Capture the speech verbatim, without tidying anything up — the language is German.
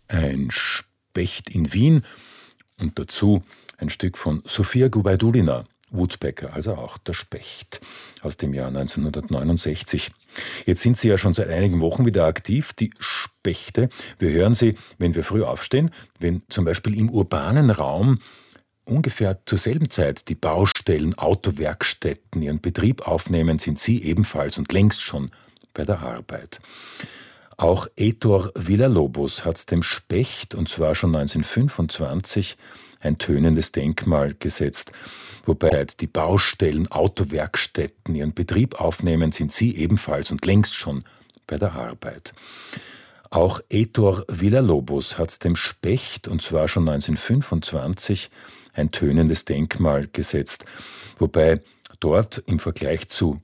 ein Specht in Wien und dazu ein Stück von Sofia Gubaidulina, Woodpecker, also auch der Specht aus dem Jahr neunzehnhundertneunundsechzig. Jetzt sind sie ja schon seit einigen Wochen wieder aktiv, die Spechte. Wir hören sie, wenn wir früh aufstehen, wenn zum Beispiel im urbanen Raum ungefähr zur selben Zeit die Baustellen, Autowerkstätten ihren Betrieb aufnehmen, sind sie ebenfalls und längst schon bei der Arbeit. Auch Heitor Villa-Lobos hat dem Specht, und zwar schon neunzehnhundertfünfundzwanzig, ein tönendes Denkmal gesetzt. Wobei die Baustellen, Autowerkstätten ihren Betrieb aufnehmen, sind sie ebenfalls und längst schon bei der Arbeit. Auch Heitor Villa-Lobos hat dem Specht, und zwar schon neunzehnhundertfünfundzwanzig, ein tönendes Denkmal gesetzt. Wobei dort im Vergleich zu